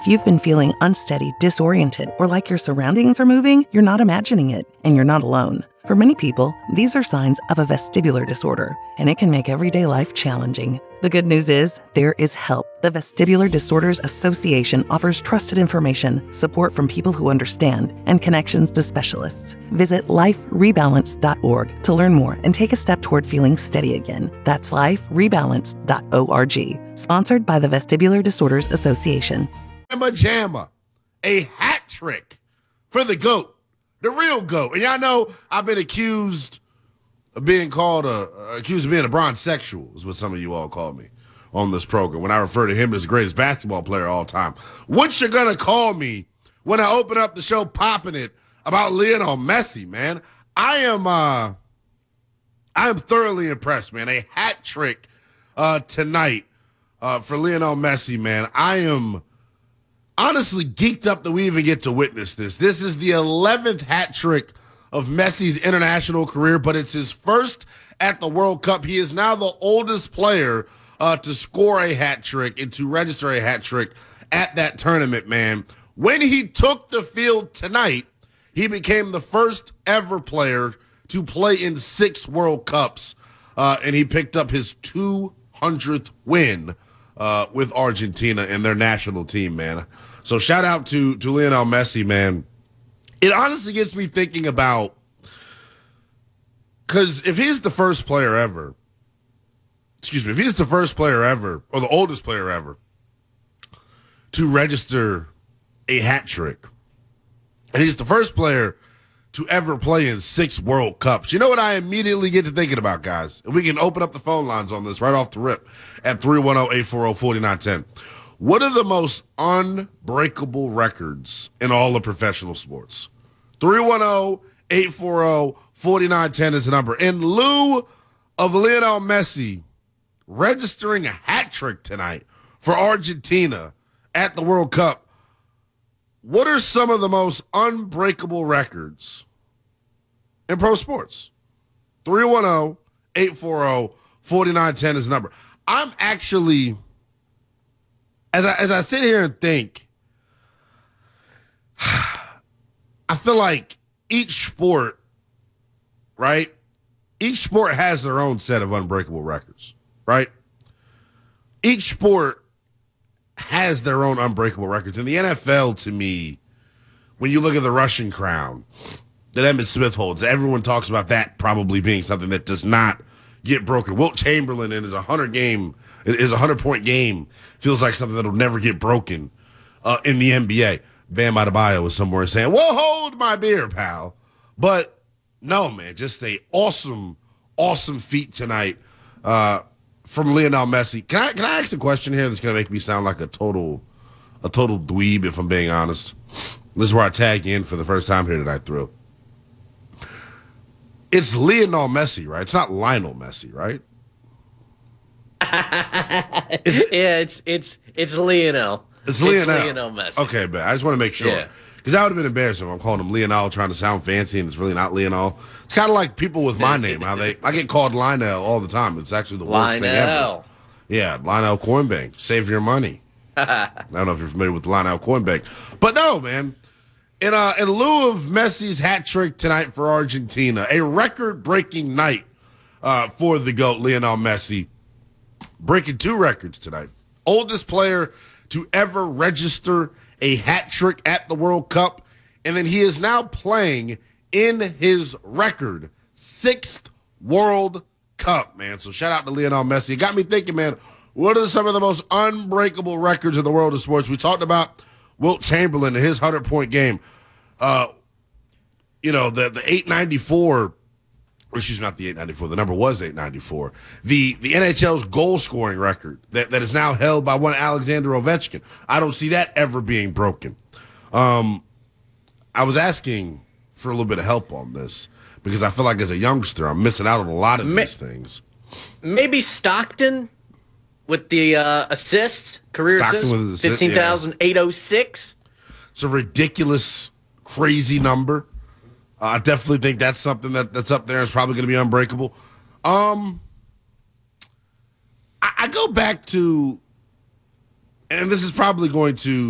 If you've been feeling unsteady, disoriented, or like your surroundings are moving, you're not imagining it, and you're not alone. For many people, these are signs of a vestibular disorder, and it can make everyday life challenging. The good news is, there is help. The Vestibular Disorders Association offers trusted information, support from people who understand, and connections to specialists. Visit liferebalance.org to learn more and take a step toward feeling steady again. That's liferebalance.org. Sponsored by the Vestibular Disorders Association. Jamma, a hat trick for the GOAT, the real GOAT. And y'all know I've been accused of being called accused of being a bronzexual, is what some of you all call me on this program when I refer to him as the greatest basketball player of all time. What you gonna call me when I open up the show popping it about Lionel Messi, man? I am thoroughly impressed, man. A hat trick tonight for Lionel Messi, man. I am honestly geeked up that we even get to witness this. This is the 11th hat trick of Messi's international career, but it's his first at the World Cup. He is now the oldest player to score a hat trick and to register a hat trick at that tournament, man. When he took the field tonight, he became the first ever player to play in 6 World Cups, and he picked up his 200th win with Argentina and their national team, man. So shout out to Lionel Messi, man. It honestly gets me thinking about, because if he's the first player ever, or the oldest player ever to register a hat trick, and he's the first player to ever play in 6 World Cups, you know what I immediately get to thinking about, guys? And we can open up the phone lines on this right off the rip at 310-840-4910. What are the most unbreakable records in all of professional sports? 310-840-4910 is the number. In lieu of Lionel Messi registering a hat trick tonight for Argentina at the World Cup, what are some of the most unbreakable records in pro sports? 310-840-4910 is the number. I'm actually, as I sit here and think, I feel like each sport, right? Each sport has their own set of unbreakable records, right? Each sport has their own unbreakable records. In the NFL, to me, when you look at the Russian crown that Emmitt Smith holds, everyone talks about that probably being something that does not get broken. Wilt Chamberlain in his 100-point game feels like something that'll never get broken in the NBA. Bam Adebayo was somewhere saying, "Well, hold my beer, pal." But no, man, just a awesome feat tonight from Lionel Messi. Can I ask a question here that's going to make me sound like a total dweeb, if I'm being honest? This is where I tag you in for the first time here tonight, Thrill. It's Lionel Messi, right? It's not Lionel Messi, right? It's Lionel. It's Lionel. Lionel Messi. Okay, but I just want to make sure. Because that would have been embarrassing if I'm calling him Lionel trying to sound fancy and it's really not Lionel. It's kind of like people with my name. I get called Lionel all the time. It's actually the worst thing ever. Yeah, Lionel Coinbank. Save your money. I don't know if you're familiar with Lionel Coinbank. But no, man. In lieu of Messi's hat trick tonight for Argentina, a record-breaking night for the GOAT, Lionel Messi, breaking 2 records tonight. Oldest player to ever register a hat trick at the World Cup, and then he is now playing in his record 6th World Cup, man. So shout out to Lionel Messi. It got me thinking, man, what are some of the most unbreakable records in the world of sports? We talked about Wilt Chamberlain and his 100-point game. The 894, or excuse me, not the 894, the number was 894. The NHL's goal-scoring record that is now held by one Alexander Ovechkin. I don't see that ever being broken. I was asking for a little bit of help on this because I feel like as a youngster, I'm missing out on a lot of these things. Maybe Stockton with the assists, career assists, 15,806. It's a ridiculous, crazy number. I definitely think that's something that's up there. It's probably going to be unbreakable. I go back to, and this is probably going to